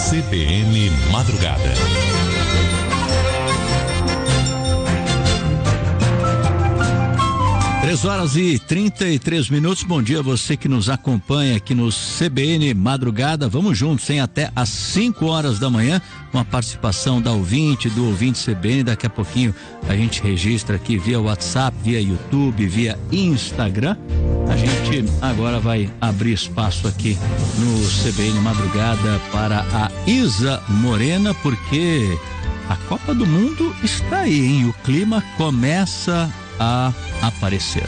CBN Madrugada. 3h33. Bom dia a você que nos acompanha aqui no CBN Madrugada. Vamos juntos, hein? Até às 5 horas da manhã, com a participação do ouvinte CBN. Daqui a pouquinho a gente registra aqui via WhatsApp, via YouTube, via Instagram. A gente agora vai abrir espaço aqui no CBN Madrugada para a Isa Morena, porque a Copa do Mundo está aí, hein? O clima começa a aparecer.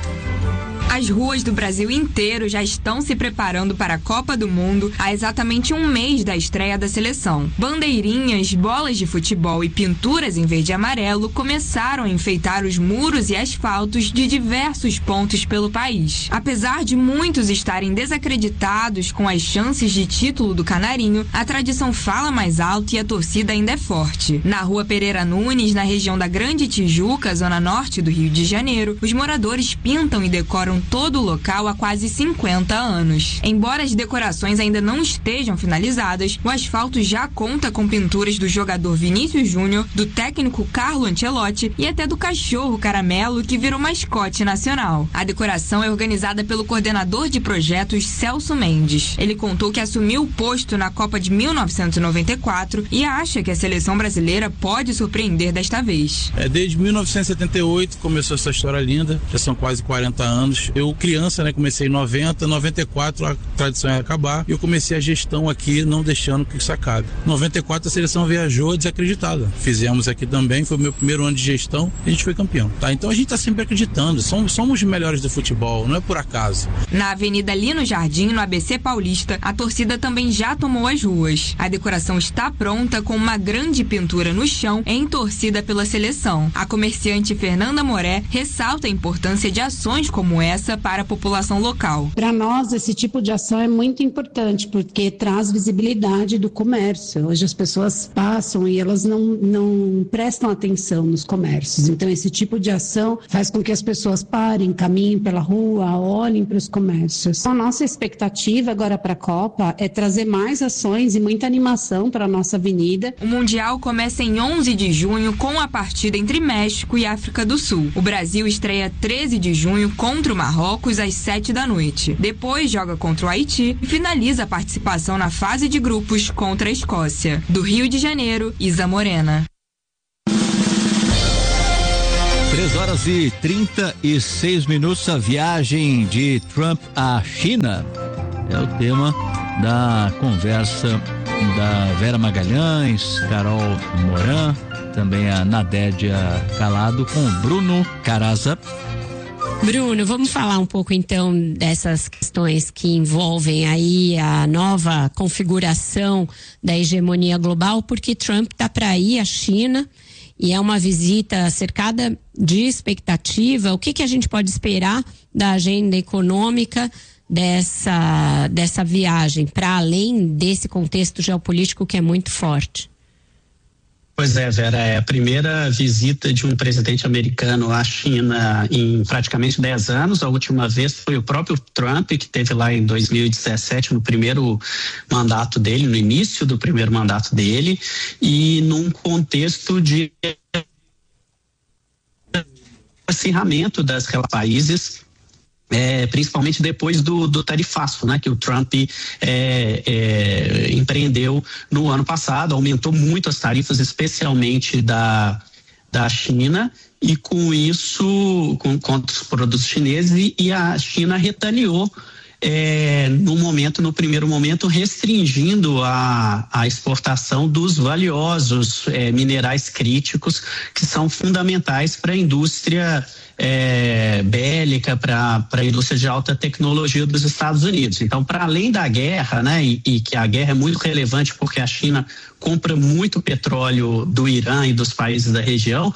As ruas do Brasil inteiro já estão se preparando para a Copa do Mundo há exatamente um mês da estreia da seleção. Bandeirinhas, bolas de futebol e pinturas em verde e amarelo começaram a enfeitar os muros e asfaltos de diversos pontos pelo país. Apesar de muitos estarem desacreditados com as chances de título do Canarinho, a tradição fala mais alto e a torcida ainda é forte. Na Rua Pereira Nunes, na região da Grande Tijuca, zona norte do Rio de Janeiro, os moradores pintam e decoram todo o local há quase 50 anos. Embora as decorações ainda não estejam finalizadas, o asfalto já conta com pinturas do jogador Vinícius Júnior, do técnico Carlo Ancelotti e até do cachorro Caramelo, que virou mascote nacional. A decoração é organizada pelo coordenador de projetos Celso Mendes. Ele contou que assumiu o posto na Copa de 1994 e acha que a seleção brasileira pode surpreender desta vez. Desde 1978 começou essa história linda, já são quase 40 anos. Eu, criança, comecei em 90, 94 a tradição ia acabar e eu comecei a gestão aqui, não deixando que isso acabe. 94 a seleção viajou desacreditada. Fizemos aqui também, foi o meu primeiro ano de gestão e a gente foi campeão. Então a gente está sempre acreditando, somos os melhores do futebol, não é por acaso. Na Avenida Lino Jardim, no ABC Paulista, a torcida também já tomou as ruas. A decoração está pronta com uma grande pintura no chão em torcida pela seleção. A comerciante Fernanda Moré ressalta a importância de ações como essa para a população local. Para nós, esse tipo de ação é muito importante, porque traz visibilidade do comércio. Hoje as pessoas passam e elas não prestam atenção nos comércios. Então, esse tipo de ação faz com que as pessoas parem, caminhem pela rua, olhem para os comércios. A nossa expectativa agora para a Copa é trazer mais ações e muita animação para a nossa avenida. O Mundial começa em 11 de junho com a partida entre México e África do Sul. O Brasil estreia 13 de junho contra o Marrocos às 7 da noite. Depois joga contra o Haiti e finaliza a participação na fase de grupos contra a Escócia. Do Rio de Janeiro, Isa Morena. 3h36. A viagem de Trump à China é o tema da conversa da Vera Magalhães, Carol Moran, também a Nadédia Calado com Bruno Caraza. Bruno, vamos falar um pouco então dessas questões que envolvem aí a nova configuração da hegemonia global, porque Trump está para ir à China e é uma visita cercada de expectativa. O que a gente pode esperar da agenda econômica dessa viagem, para além desse contexto geopolítico que é muito forte? Pois é, Vera, é a primeira visita de um presidente americano à China em praticamente 10 anos. A última vez foi o próprio Trump, que teve lá em 2017, no primeiro mandato dele, no início do primeiro mandato dele, e num contexto de acirramento das países. Principalmente depois do tarifaço, que o Trump empreendeu no ano passado, aumentou muito as tarifas, especialmente da China, e com isso, contra os produtos chineses, e a China retaliou no primeiro momento, restringindo a exportação dos valiosos minerais críticos que são fundamentais para a indústria bélica, para a indústria de alta tecnologia dos Estados Unidos. Então, para além da guerra, e que a guerra é muito relevante porque a China compra muito petróleo do Irã e dos países da região,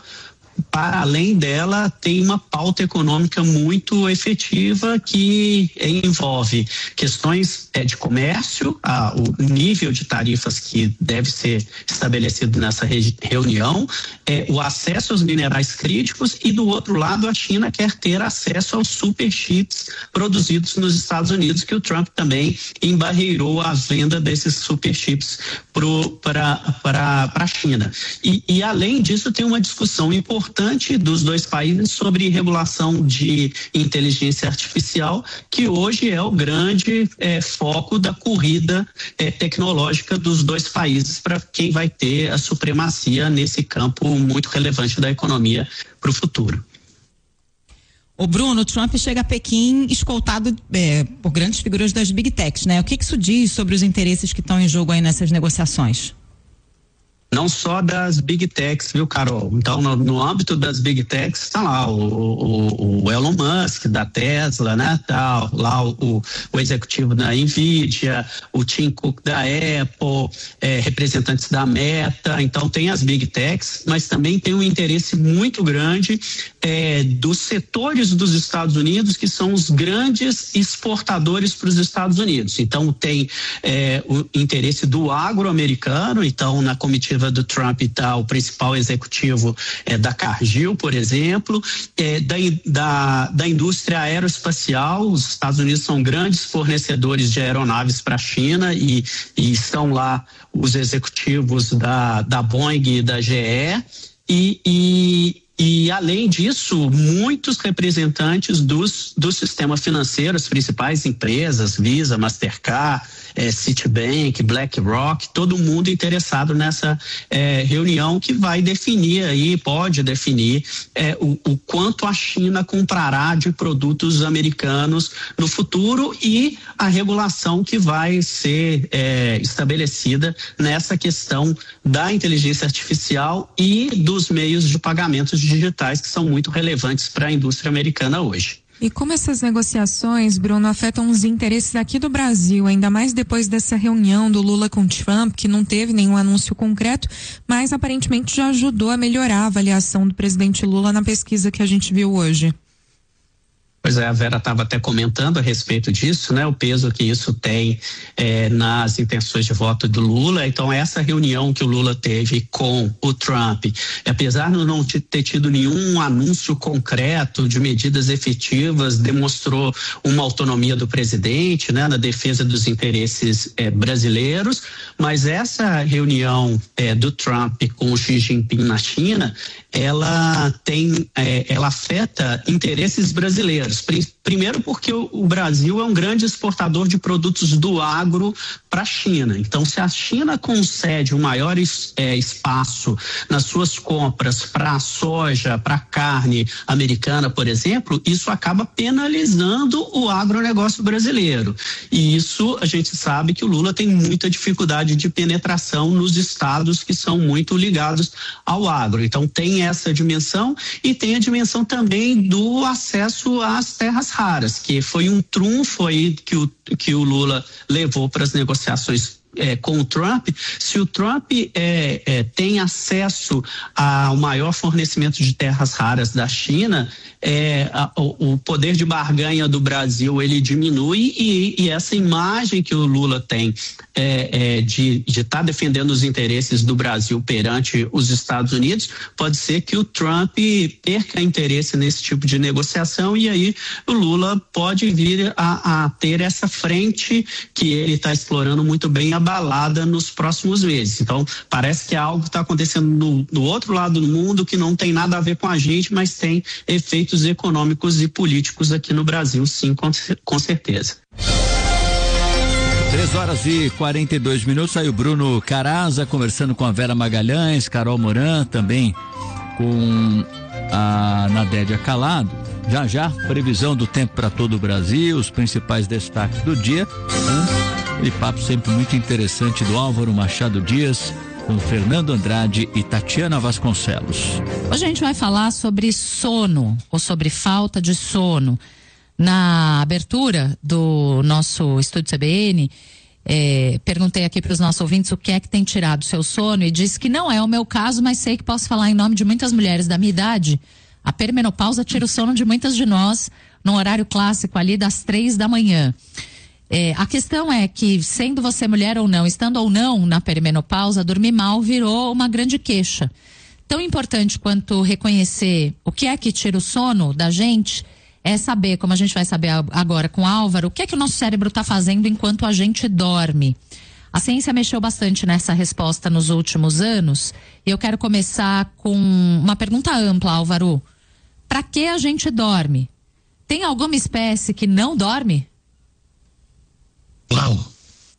para além dela, tem uma pauta econômica muito efetiva que envolve questões de comércio, o nível de tarifas que deve ser estabelecido nessa reunião, o acesso aos minerais críticos, e do outro lado a China quer ter acesso aos superchips produzidos nos Estados Unidos, que o Trump também embarreirou a venda desses superchips para a China. E além disso, tem uma discussão importante dos dois países sobre regulação de inteligência artificial, que hoje é o grande foco da corrida tecnológica dos dois países para quem vai ter a supremacia nesse campo muito relevante da economia para o futuro. O Bruno, Trump chega a Pequim escoltado por grandes figuras das Big Techs, né? O que isso diz sobre os interesses que estão em jogo aí nessas negociações? Não só das Big Techs, viu, Carol? Então, no âmbito das Big Techs, está lá o Elon Musk, da Tesla, né? Tá lá o executivo da Nvidia, o Tim Cook da Apple, representantes da Meta. Então, tem as Big Techs, mas também tem um interesse muito grande dos setores dos Estados Unidos, que são os grandes exportadores para os Estados Unidos. Então, tem o interesse do agro-americano. Então, na comitiva do Trump está o principal executivo da Cargill, por exemplo, da indústria aeroespacial. Os Estados Unidos são grandes fornecedores de aeronaves para a China e estão lá os executivos da Boeing e da GE e além disso, muitos representantes do sistema financeiro, as principais empresas, Visa, Mastercard, Citibank, BlackRock, todo mundo interessado nessa reunião que vai definir aí, pode definir o quanto a China comprará de produtos americanos no futuro e a regulação que vai ser estabelecida nessa questão da inteligência artificial e dos meios de pagamentos digitais, que são muito relevantes para a indústria americana hoje. E como essas negociações, Bruno, afetam os interesses aqui do Brasil, ainda mais depois dessa reunião do Lula com Trump, que não teve nenhum anúncio concreto, mas aparentemente já ajudou a melhorar a avaliação do presidente Lula na pesquisa que a gente viu hoje? Pois é, a Vera estava até comentando a respeito disso, né? O peso que isso tem nas intenções de voto do Lula. Então, essa reunião que o Lula teve com o Trump, apesar de não ter tido nenhum anúncio concreto de medidas efetivas, demonstrou uma autonomia do presidente, né? Na defesa dos interesses brasileiros. Mas essa reunião do Trump com o Xi Jinping na China, ela afeta interesses brasileiros. Primeiro porque o Brasil é um grande exportador de produtos do agro para a China. Então, se a China concede um maior espaço nas suas compras para a soja, para a carne americana, por exemplo, isso acaba penalizando o agronegócio brasileiro. E isso a gente sabe que o Lula tem muita dificuldade de penetração nos estados que são muito ligados ao agro. Então, tem essa dimensão e tem a dimensão também do acesso às terras raras, que foi um trunfo aí que o Lula levou para as negociações com o Trump. Se o Trump tem acesso ao maior fornecimento de terras raras da China, o poder de barganha do Brasil ele diminui e essa imagem que o Lula tem de estar defendendo os interesses do Brasil perante os Estados Unidos, pode ser que o Trump perca interesse nesse tipo de negociação e aí o Lula pode vir a ter essa frente que ele está explorando muito bem abalada nos próximos meses. Então, parece que é algo que está acontecendo no outro lado do mundo que não tem nada a ver com a gente, mas tem efeitos econômicos e políticos aqui no Brasil, sim, com certeza. 3h42. Aí o Bruno Caraza conversando com a Vera Magalhães, Carol Moran, também com a Nadédia Calado. Já, previsão do tempo para todo o Brasil, os principais destaques do dia. E papo sempre muito interessante do Álvaro Machado Dias, com Fernando Andrade e Tatiana Vasconcelos. Hoje a gente vai falar sobre sono, ou sobre falta de sono. Na abertura do nosso Estúdio CBN, Perguntei aqui para os nossos ouvintes o que é que tem tirado o seu sono e disse que não é o meu caso, mas sei que posso falar em nome de muitas mulheres da minha idade. A perimenopausa tira o sono de muitas de nós no horário clássico ali das 3 da manhã. A questão é que, sendo você mulher ou não, estando ou não na perimenopausa, dormir mal virou uma grande queixa. Tão importante quanto reconhecer o que é que tira o sono da gente é saber, como a gente vai saber agora com o Álvaro, o que é que o nosso cérebro está fazendo enquanto a gente dorme. A ciência mexeu bastante nessa resposta nos últimos anos e eu quero começar com uma pergunta ampla, Álvaro. Para que a gente dorme? Tem alguma espécie que não dorme? Uau!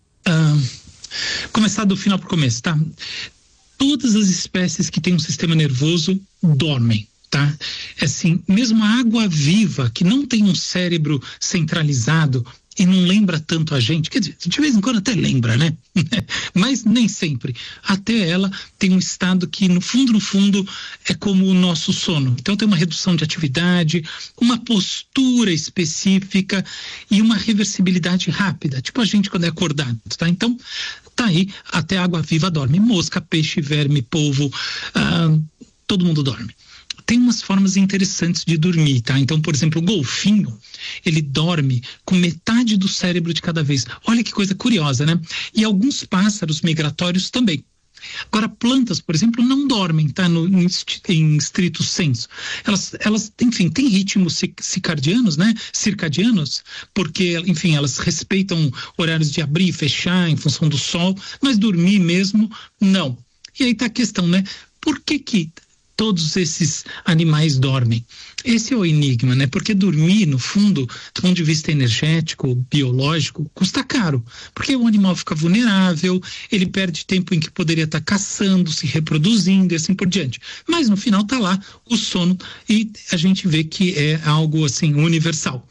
Começar do final para o começo, tá? Todas as espécies que têm um sistema nervoso dormem. Tá? Assim, mesmo a água-viva, que não tem um cérebro centralizado e não lembra tanto a gente, quer dizer, de vez em quando até lembra, né? Mas nem sempre. Até ela tem um estado que, no fundo, é como o nosso sono. Então tem uma redução de atividade, uma postura específica e uma reversibilidade rápida, tipo a gente quando é acordado, tá? Então, tá aí, até a água-viva dorme. Mosca, peixe, verme, polvo, todo mundo dorme. Tem umas formas interessantes de dormir, tá? Então, por exemplo, o golfinho, ele dorme com metade do cérebro de cada vez. Olha que coisa curiosa, né? E alguns pássaros migratórios também. Agora, plantas, por exemplo, não dormem, tá? Em estrito senso. Elas, enfim, têm ritmos circadianos, né? Circadianos, porque, enfim, elas respeitam horários de abrir e fechar em função do sol, mas dormir mesmo, não. E aí tá a questão, né? Por que todos esses animais dormem? Esse é o enigma, né? Porque dormir, no fundo, do ponto de vista energético, biológico, custa caro. Porque o animal fica vulnerável, ele perde tempo em que poderia estar caçando, se reproduzindo e assim por diante. Mas no final tá lá o sono e a gente vê que é algo assim universal.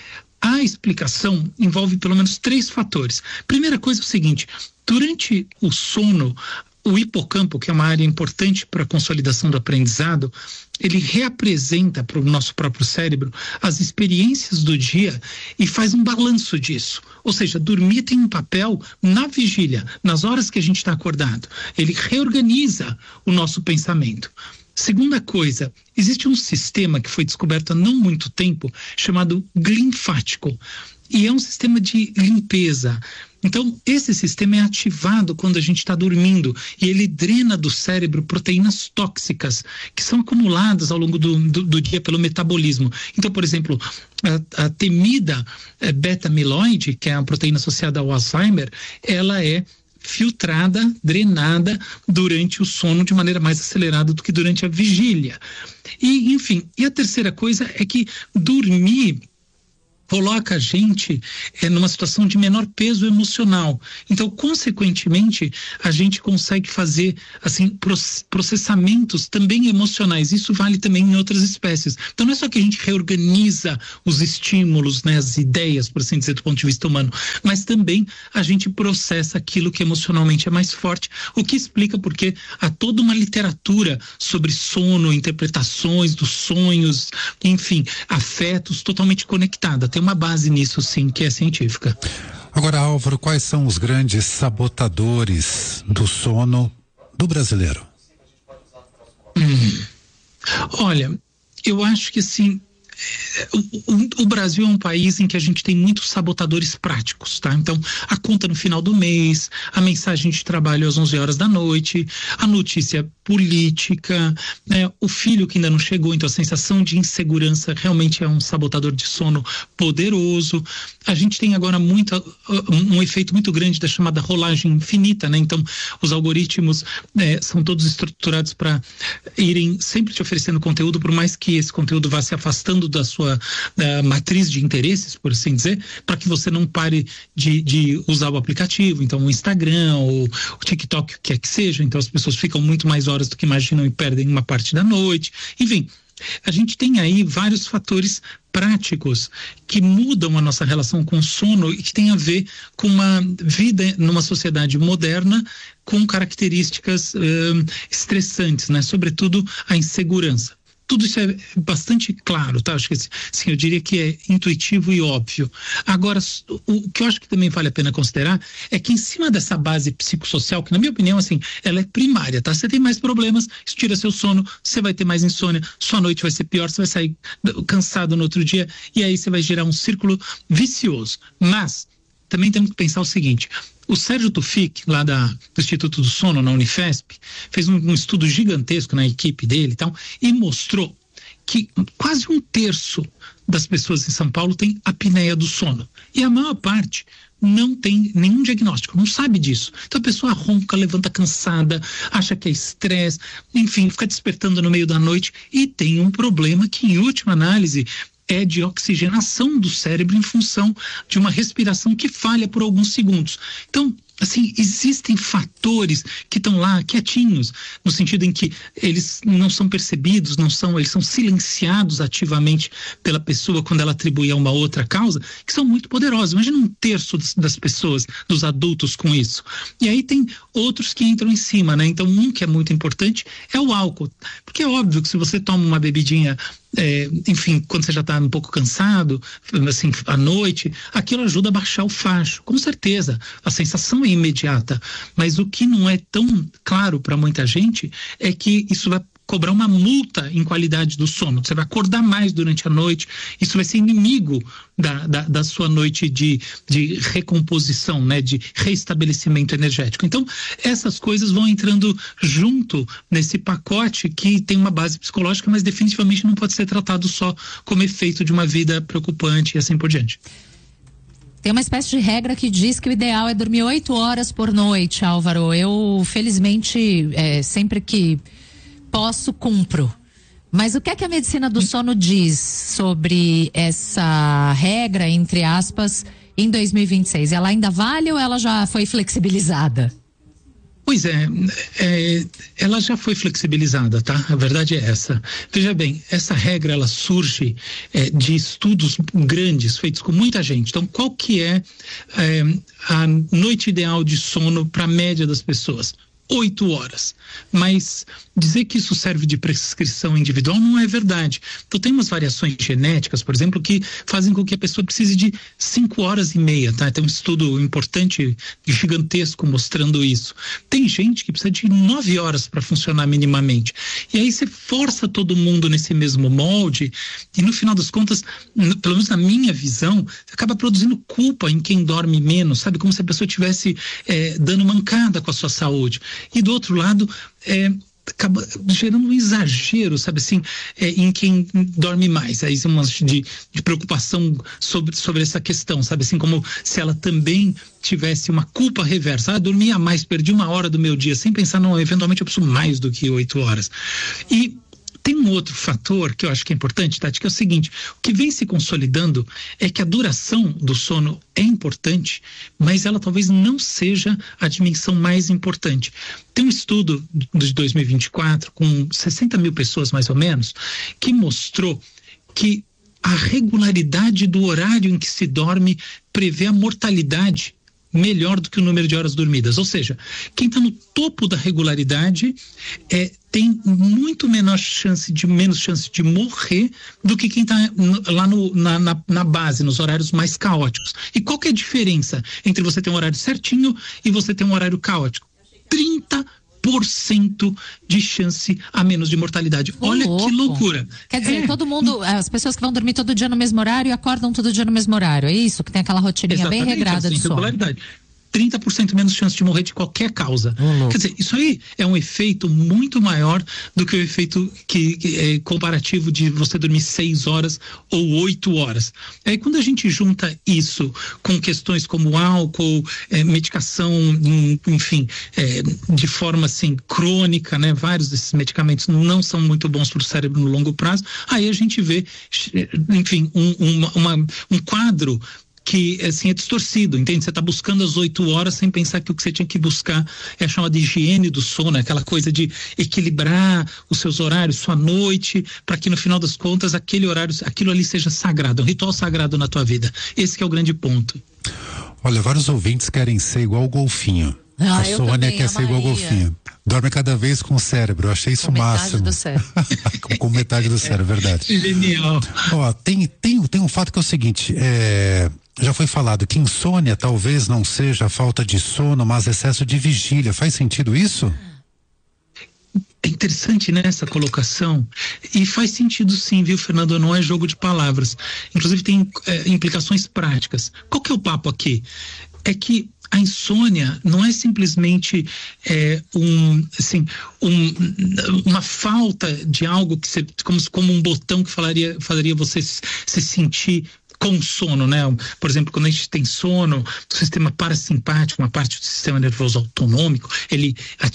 A explicação envolve pelo menos 3 fatores. Primeira coisa é o seguinte: durante o sono, o hipocampo, que é uma área importante para a consolidação do aprendizado, ele reapresenta para o nosso próprio cérebro as experiências do dia e faz um balanço disso. Ou seja, dormir tem um papel na vigília, nas horas que a gente está acordado. Ele reorganiza o nosso pensamento. Segunda coisa, existe um sistema que foi descoberto há não muito tempo, chamado glinfático. E é um sistema de limpeza. Então, esse sistema é ativado quando a gente está dormindo e ele drena do cérebro proteínas tóxicas que são acumuladas ao longo do dia pelo metabolismo. Então, por exemplo, a temida beta-amiloide, que é a proteína associada ao Alzheimer, ela é filtrada, drenada durante o sono de maneira mais acelerada do que durante a vigília. E, enfim, e a terceira coisa é que dormir coloca a gente numa situação de menor peso emocional. Então, consequentemente, a gente consegue fazer assim processamentos também emocionais. Isso vale também em outras espécies. Então, não é só que a gente reorganiza os estímulos, né, as ideias, por assim dizer, do ponto de vista humano, mas também a gente processa aquilo que emocionalmente é mais forte, o que explica porque há toda uma literatura sobre sono, interpretações dos sonhos, enfim, afetos totalmente conectada. Tem uma base nisso, sim, que é científica. Agora, Álvaro, quais são os grandes sabotadores do sono do brasileiro? Olha, eu acho que assim, o Brasil é um país em que a gente tem muitos sabotadores práticos, tá? Então, a conta no final do mês, a mensagem de trabalho às 11 horas da noite, a notícia política, né? O filho que ainda não chegou, então a sensação de insegurança realmente é um sabotador de sono poderoso. A gente tem agora um efeito muito grande da chamada rolagem infinita, né? Então, os algoritmos são todos estruturados para irem sempre te oferecendo conteúdo, por mais que esse conteúdo vá se afastando da sua matriz de interesses, por assim dizer, para que você não pare de usar o aplicativo. Então, o Instagram, o TikTok, o que quer que seja. Então, as pessoas ficam muito mais horas do que imaginam e perdem uma parte da noite. Enfim, a gente tem aí vários fatores práticos que mudam a nossa relação com o sono e que tem a ver com uma vida numa sociedade moderna com características estressantes, né? Sobretudo a insegurança. Tudo isso é bastante claro, tá? Acho que assim, eu diria que é intuitivo e óbvio. Agora, o que eu acho que também vale a pena considerar é que em cima dessa base psicossocial, que na minha opinião, assim, ela é primária, tá? Você tem mais problemas, isso tira seu sono, você vai ter mais insônia, sua noite vai ser pior, você vai sair cansado no outro dia, e aí você vai gerar um círculo vicioso. Mas também temos que pensar o seguinte: o Sérgio Tufik, lá do Instituto do Sono, na Unifesp, fez um estudo gigantesco na equipe dele e tal, e mostrou que quase 1/3 das pessoas em São Paulo tem apneia do sono. E a maior parte não tem nenhum diagnóstico, não sabe disso. Então a pessoa ronca, levanta cansada, acha que é estresse, enfim, fica despertando no meio da noite e tem um problema que, em última análise, é de oxigenação do cérebro em função de uma respiração que falha por alguns segundos. Então, assim, existem fatores que estão lá quietinhos, no sentido em que eles não são percebidos, eles são silenciados ativamente pela pessoa quando ela atribui a uma outra causa, que são muito poderosos. Imagina 1/3 das pessoas, dos adultos, com isso. E aí tem outros que entram em cima, né? Então, um que é muito importante é o álcool. Porque é óbvio que se você toma uma bebidinha, enfim, quando você já está um pouco cansado, assim, à noite, aquilo ajuda a baixar o facho, com certeza. A sensação é imediata, mas o que não é tão claro para muita gente é que isso vai cobrar uma multa em qualidade do sono. Você vai acordar mais durante a noite, isso vai ser inimigo da sua noite de recomposição, né, de reestabelecimento energético. Então, essas coisas vão entrando junto nesse pacote que tem uma base psicológica, mas definitivamente não pode ser tratado só como efeito de uma vida preocupante e assim por diante. Tem uma espécie de regra que diz que o ideal é dormir 8 horas por noite, Álvaro. Eu, felizmente, sempre que posso, cumpro. Mas o que é que a medicina do sono diz sobre essa regra, entre aspas, em 2026? Ela ainda vale ou ela já foi flexibilizada? Pois ela já foi flexibilizada, tá? A verdade é essa. Veja bem, essa regra, ela surge de estudos grandes, feitos com muita gente. Então, qual que é a noite ideal de sono para a média das pessoas? 8 horas. Mas dizer que isso serve de prescrição individual não é verdade. Então tem umas variações genéticas, por exemplo, que fazem com que a pessoa precise de 5 horas e meia, tá? Tem um estudo importante, gigantesco, mostrando isso. Tem gente que precisa de 9 horas para funcionar minimamente. E aí você força todo mundo nesse mesmo molde e, no final das contas, pelo menos na minha visão, você acaba produzindo culpa em quem dorme menos, sabe? Como se a pessoa estivesse dando mancada com a sua saúde. E do outro lado, acaba gerando um exagero, sabe assim, em quem dorme mais. Aí umas de preocupação sobre essa questão, sabe assim, como se ela também tivesse uma culpa reversa. Dormia mais, perdi 1 hora do meu dia, sem pensar, não, eventualmente eu preciso mais do que 8 horas. E tem um outro fator que eu acho que é importante, Tati, que é o seguinte: o que vem se consolidando é que a duração do sono é importante, mas ela talvez não seja a dimensão mais importante. Tem um estudo de 2024 com 60 mil pessoas mais ou menos, que mostrou que a regularidade do horário em que se dorme prevê a mortalidade melhor do que o número de horas dormidas. Ou seja, quem está no topo da regularidade tem muito menos chance de morrer do que quem está lá na base, nos horários mais caóticos. E qual que é a diferença entre você ter um horário certinho e você ter um horário caótico? 30% de chance a menos de mortalidade. Olha que loucura. Quer dizer, todo mundo, as pessoas que vão dormir todo dia no mesmo horário e acordam todo dia no mesmo horário, é isso? Que tem aquela rotininha bem regrada de sono. 30% menos chance de morrer de qualquer causa. Quer dizer, isso aí é um efeito muito maior do que o efeito que é comparativo de você dormir 6 horas ou 8 horas. Aí quando a gente junta isso com questões como álcool, medicação, enfim, de forma assim crônica, né? Vários desses medicamentos não são muito bons para o cérebro no longo prazo. Aí a gente vê, enfim, um quadro que assim é distorcido, entende? Você está buscando as 8 horas sem pensar que o que você tinha que buscar é chamada de higiene do sono, aquela coisa de equilibrar os seus horários, sua noite, para que no final das contas aquele horário, aquilo ali seja sagrado, um ritual sagrado na tua vida. Esse que é o grande ponto. Olha, vários ouvintes querem ser igual o golfinho. A Sônia quer ser igual o golfinho. Dorme cada vez com o cérebro, eu achei isso com máximo. Metade do cérebro. com metade do cérebro, verdade. Genial. Ó, tem um fato que é o seguinte, já foi falado que insônia talvez não seja falta de sono, mas excesso de vigília. Faz sentido isso? É interessante, né, essa colocação, e faz sentido sim, viu, Fernando? Não é jogo de palavras. Inclusive tem implicações práticas. Qual que é o papo aqui? É que a insônia não é simplesmente uma falta de algo que você, como um botão que faria você se sentir com sono, né? Por exemplo, quando a gente tem sono, o sistema parasimpático, uma parte do sistema nervoso autonômico, ele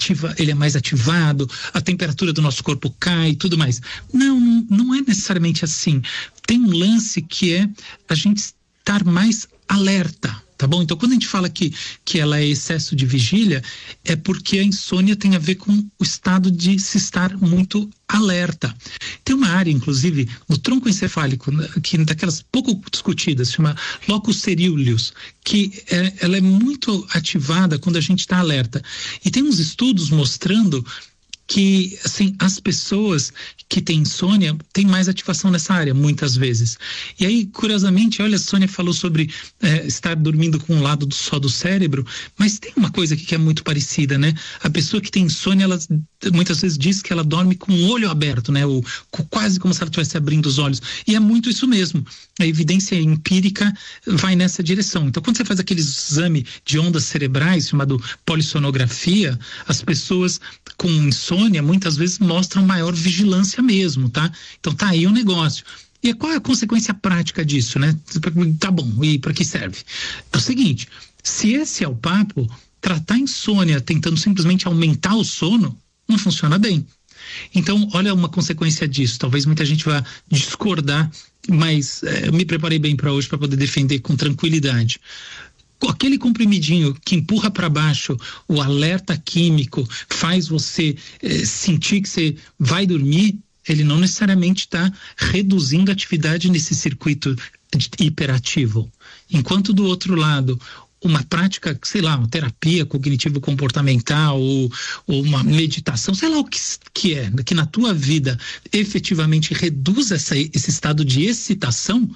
é mais ativado, a temperatura do nosso corpo cai e tudo mais. Não é necessariamente assim. Tem um lance que é a gente estar mais alerta. Tá bom? Então, quando a gente fala que ela é excesso de vigília, é porque a insônia tem a ver com o estado de se estar muito alerta. Tem uma área, inclusive, no tronco encefálico, que daquelas pouco discutidas, chama locus ceruleus, que ela é muito ativada quando a gente está alerta. E tem uns estudos mostrando que, assim, as pessoas que têm insônia têm mais ativação nessa área, muitas vezes. E aí, curiosamente, olha, a Sônia falou sobre estar dormindo com um lado só do cérebro, mas tem uma coisa aqui que é muito parecida, né? A pessoa que tem insônia, ela muitas vezes diz que ela dorme com o olho aberto, né? Ou quase como se ela estivesse abrindo os olhos. E é muito isso mesmo. A evidência empírica vai nessa direção. Então, quando você faz aquele exame de ondas cerebrais, chamado polissonografia, as pessoas com insônia muitas vezes mostram maior vigilância mesmo, tá? Então tá aí o negócio. E qual é a consequência prática disso, né? Tá bom, e para que serve? É o seguinte, se esse é o papo, tratar a insônia tentando simplesmente aumentar o sono, não funciona bem. Então, olha uma consequência disso. Talvez muita gente vá discordar, mas eu me preparei bem para hoje para poder defender com tranquilidade. Aquele comprimidinho que empurra para baixo o alerta químico, faz você sentir que você vai dormir, ele não necessariamente está reduzindo a atividade nesse circuito hiperativo. Enquanto do outro lado, uma prática, sei lá, uma terapia cognitivo-comportamental ou uma meditação, sei lá o que é, que na tua vida efetivamente reduz esse estado de excitação,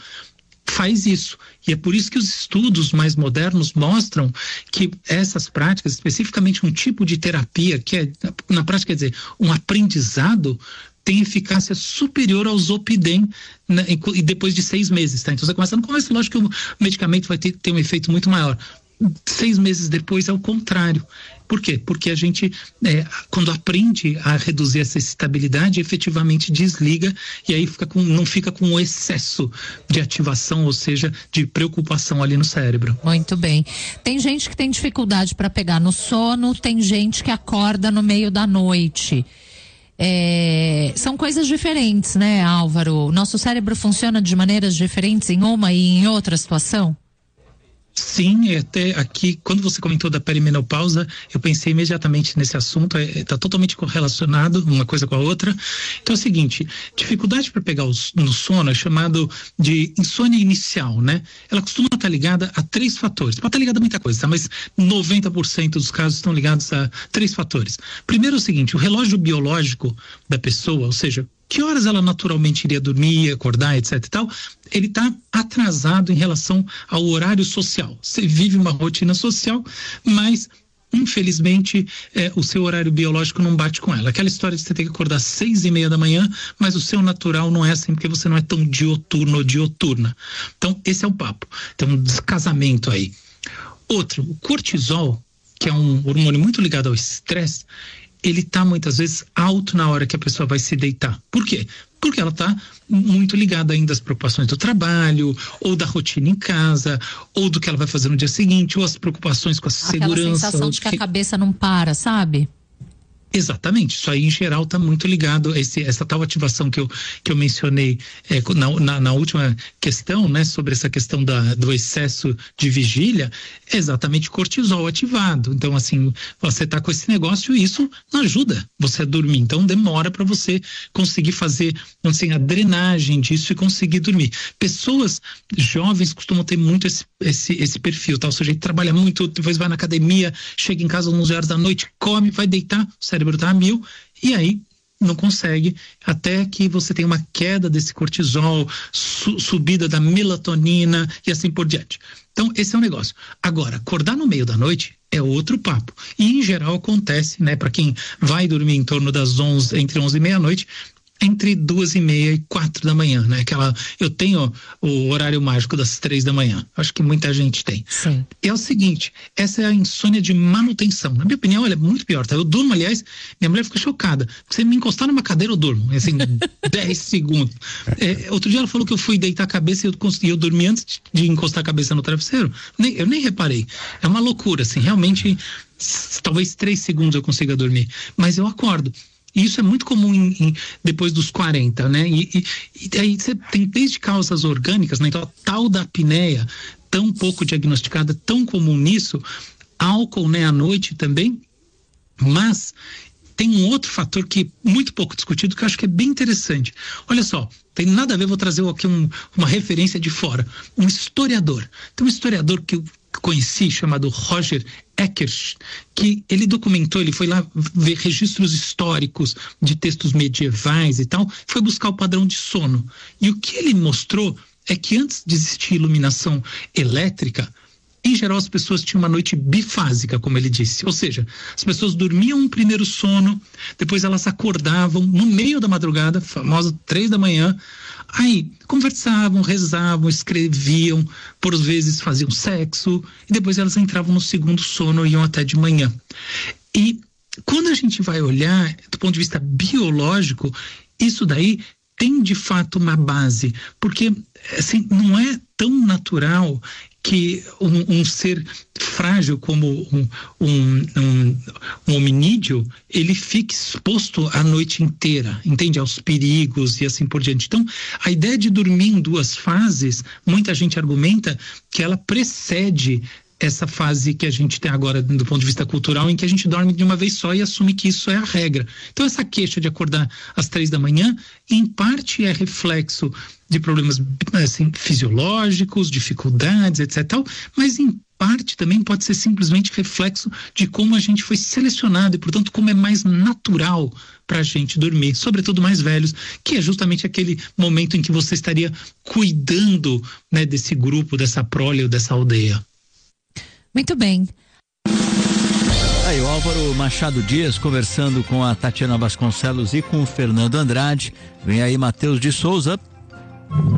faz isso. E é por isso que os estudos mais modernos mostram que essas práticas, especificamente um tipo de terapia, que é, na prática, quer dizer, um aprendizado, tem eficácia superior ao Zolpidem, né, e depois de 6 meses, tá? Então você começa no começo, lógico que o medicamento vai ter um efeito muito maior. 6 meses depois é o contrário. Por quê? Porque a gente, quando aprende a reduzir essa excitabilidade, efetivamente desliga e aí não fica com o excesso de ativação, ou seja, de preocupação ali no cérebro. Muito bem. Tem gente que tem dificuldade para pegar no sono, tem gente que acorda no meio da noite. São coisas diferentes, né, Álvaro? Nosso cérebro funciona de maneiras diferentes em uma e em outra situação? Sim, até aqui, quando você comentou da perimenopausa, eu pensei imediatamente nesse assunto, está totalmente correlacionado uma coisa com a outra. Então é o seguinte, dificuldade para pegar no sono é chamado de insônia inicial, né? Ela costuma estar ligada a 3 fatores. Pode estar ligada a muita coisa, tá? Mas 90% dos casos estão ligados a 3 fatores. Primeiro é o seguinte, o relógio biológico da pessoa, ou seja, que horas ela naturalmente iria dormir, acordar, etc e tal, ele está atrasado em relação ao horário social. Você vive uma rotina social, mas infelizmente o seu horário biológico não bate com ela. Aquela história de você ter que acordar às 6:30 da manhã, mas o seu natural não é assim, porque você não é tão diuturno ou diuturna. Então esse é o papo. Tem um descasamento aí. Outro, o cortisol, que é um hormônio muito ligado ao estresse, ele está muitas vezes alto na hora que a pessoa vai se deitar. Por quê? Porque ela está muito ligada ainda às preocupações do trabalho, ou da rotina em casa, ou do que ela vai fazer no dia seguinte, ou as preocupações com a segurança. Aquela sensação de que a cabeça não para, sabe? Exatamente, isso aí em geral está muito ligado a essa tal ativação que eu mencionei na última questão, né, sobre essa questão do excesso de vigília, é exatamente cortisol ativado. Então, assim, você está com esse negócio e isso não ajuda você a dormir. Então, demora para você conseguir fazer, assim, a drenagem disso e conseguir dormir. Pessoas jovens costumam ter muito esse perfil, tá? O sujeito trabalha muito, depois vai na academia, chega em casa às 11 horas da noite, come, vai deitar, o cérebro cérebro está a 1000, e aí não consegue, até que você tenha uma queda desse cortisol, subida da melatonina e assim por diante. Então, esse é um negócio. Agora, acordar no meio da noite é outro papo. E, em geral, acontece, né, para quem vai dormir em torno das 11, entre 11 e meia-noite, entre 2:30 e 4 da manhã, né? Eu tenho o horário mágico das 3 da manhã. Acho que muita gente tem. Sim. É o seguinte, essa é a insônia de manutenção. Na minha opinião, ela é muito pior, tá? Eu durmo, aliás, minha mulher fica chocada. Se me encostar numa cadeira, eu durmo. Assim, 10 segundos. Outro dia ela falou que eu fui deitar a cabeça e eu dormi antes de encostar a cabeça no travesseiro. Eu nem reparei. É uma loucura, assim, realmente, talvez 3 segundos eu consiga dormir. Mas eu acordo. E isso é muito comum depois dos 40, né? E aí você tem desde causas orgânicas, né? Então, a tal da apneia, tão pouco diagnosticada, tão comum nisso, álcool, né, à noite também, mas tem um outro fator que é muito pouco discutido, que eu acho que é bem interessante. Olha só, tem nada a ver, vou trazer aqui uma referência de fora. Um historiador. Tem um historiador que eu conheci, chamado Roger Eckhart, que ele documentou, ele foi lá ver registros históricos de textos medievais e tal, foi buscar o padrão de sono. E o que ele mostrou é que antes de existir iluminação elétrica, em geral as pessoas tinham uma noite bifásica, como ele disse, ou seja, as pessoas dormiam um primeiro sono, depois elas acordavam no meio da madrugada, famosa 3 da manhã, aí conversavam, rezavam, escreviam, por vezes faziam sexo, e depois elas entravam no segundo sono e iam até de manhã. E quando a gente vai olhar do ponto de vista biológico, isso daí tem de fato uma base, porque assim, não é tão natural que um ser frágil como um hominídeo, ele fique exposto a noite inteira, entende? Aos perigos e assim por diante. Então, a ideia de dormir em 2 fases, muita gente argumenta que ela precede essa fase que a gente tem agora do ponto de vista cultural, em que a gente dorme de uma vez só e assume que isso é a regra. Então, essa queixa de acordar às 3 da manhã, em parte é reflexo de problemas assim, fisiológicos, dificuldades, etc. Mas em parte também pode ser simplesmente reflexo de como a gente foi selecionado e, portanto, como é mais natural para a gente dormir, sobretudo mais velhos, que é justamente aquele momento em que você estaria cuidando, né, desse grupo, dessa prole ou dessa aldeia. Muito bem. Aí o Álvaro Machado Dias conversando com a Tatiana Vasconcelos e com o Fernando Andrade. Vem aí Matheus de Souza.